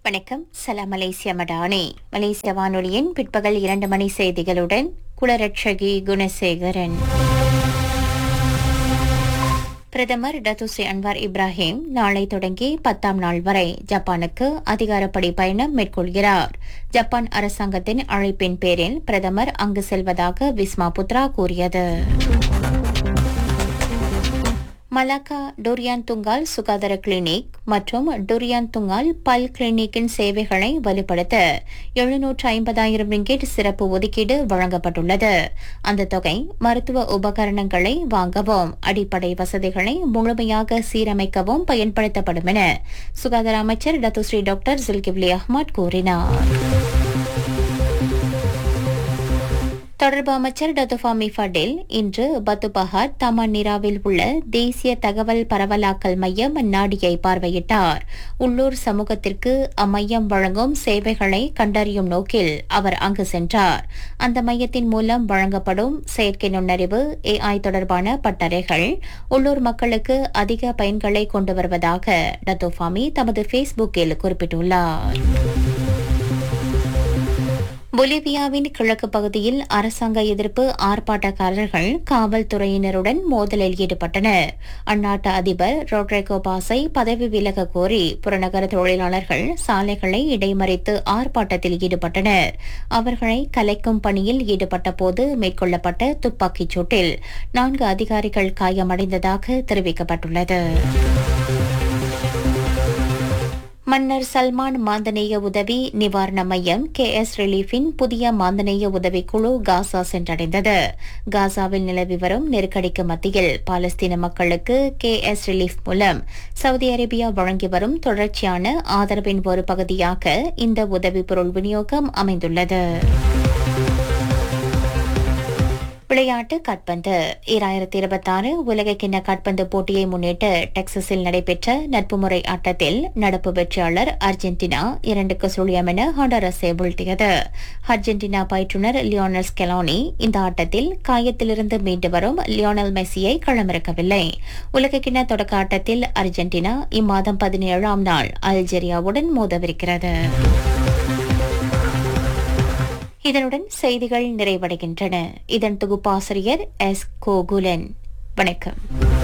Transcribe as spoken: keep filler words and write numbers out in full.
வணக்கம். சலாம் மலேசியா மடானி. மலேசிய வானொலியின் பிற்பகல் இரண்டு மணி செய்திகளுடன் குலரட்சகி குணசேகரன். பிரதமர் டத்துஸ்ரீ அன்வார் இப்ராஹிம் நாளை தொடங்கி பத்தாம் நாள் வரை ஜப்பானுக்கு அதிகாரப்படி பயணம் மேற்கொள்கிறார். ஜப்பான் அரசாங்கத்தின் அழைப்பின் பேரில் பிரதமர் அங்கு செல்வதாக விஸ்மா புத்ரா கூறியது. மலாக்கா டூரியான் துங்கால் சுகாதார கிளினிக் மற்றும் டூரியான் துங்கால் பல் கிளினிக்கின் சேவைகளை வலுப்படுத்த எழுநூற்று ஐம்பதாயிரம் ரிங்கெட் சிறப்பு ஒதுக்கீடு வழங்கப்பட்டுள்ளது. அந்த தொகை மருத்துவ உபகரணங்களை வாங்கவும் அடிப்படை வசதிகளை முழுமையாக சீரமைக்கவும் பயன்படுத்தப்படும் என சுகாதார அமைச்சர் டத்துஸ்ரீ டாக்டர் ஜுல்கிப்லி அஹ்மத் கூறினார். தொடர்பு அமைச்சர் டத்துஃபாமி ஃபடில் இன்று பத்துபஹாட் தமானிராவில் உள்ள தேசிய தகவல் பரவலாக்கல் மையம் நாடியை பார்வையிட்டார். உள்ளூர் சமூகத்திற்கு அம்மையம் வழங்கும் சேவைகளை கண்டறியும் நோக்கில் அவர் அங்கு சென்றார். அந்த மையத்தின் மூலம் வழங்கப்படும் செயற்கை நுண்ணறிவு ஏஐ தொடர்பான பட்டறைகள் உள்ளூர் மக்களுக்கு அதிக பயன்களை கொண்டு வருவதாக டத்துஃபாமி தமது ஃபேஸ்புக்கில் குறிப்பிட்டுள்ளார். பொலிவியாவின் கிழக்கு பகுதியில் அரசாங்க எதிர்ப்பு ஆர்ப்பாட்டக்காரர்கள் காவல்துறையினருடன் மோதலில் ஈடுபட்டனர். அந்நாட்டு அதிபர் ரோட்ரிகோ பாஸை பதவி விலக கோரி புறநகர தொழிலாளர்கள் சாலைகளை இடைமறித்து ஆர்ப்பாட்டத்தில் ஈடுபட்டனர். அவர்களை கலைக்கும் பணியில் ஈடுபட்ட போது மேற்கொள்ளப்பட்ட துப்பாக்கிச் சூட்டில் நான்கு அதிகாரிகள் காயமடைந்ததாக தெரிவிக்கப்பட்டுள்ளது. மன்னர் சல்மான் மாந்தநேய உதவி நிவாரண மையம் கே எஸ் ரிலீஃபின் புதிய மாந்தநேய உதவி குழு காசா சென்றடைந்தது. காசாவில் நிலவி வரும் நெருக்கடிக்கு மத்தியில் பாலஸ்தீன மக்களுக்கு கே எஸ் ரிலீஃப் மூலம் சவுதி அரேபியா வழங்கி வரும் தொடர்ச்சியான ஆதரவின் ஒரு பகுதியாக இந்த உதவி பொருள் விநியோகம் அமைந்துள்ளது. விளையாட்டு காற்பந்து. இரண்டாயிரத்தி இருபத்தி ஆறு உலகக்கிண்ண காற்பந்து போட்டியை முன்னிட்டு டெக்சஸில் நடைபெற்ற நட்பு முறை ஆட்டத்தில் நடப்பு வெற்றியாளர் அர்ஜென்டினா இரண்டுக்கு சுழியம் என ஹாண்டரஸை வீழ்த்தியது. அர்ஜென்டினா பயிற்றுநர் லியோனல் ஸ்கெலோனி இந்த ஆட்டத்தில் காயத்திலிருந்து மீண்டு வரும் லியோனல் மெஸ்ஸியை களமிறக்கவில்லை. உலகக்கிண்ண தொடக்க ஆட்டத்தில் அர்ஜென்டினா இம்மாதம் பதினேழாம் நாள் அல்ஜீரியாவுடன் மோதவிருக்கிறது. இதனுடன் செய்திகள் நிறைவடைகின்றன. இதன் தொகுப்பாசிரியர் எஸ் கோகுலன். வணக்கம்.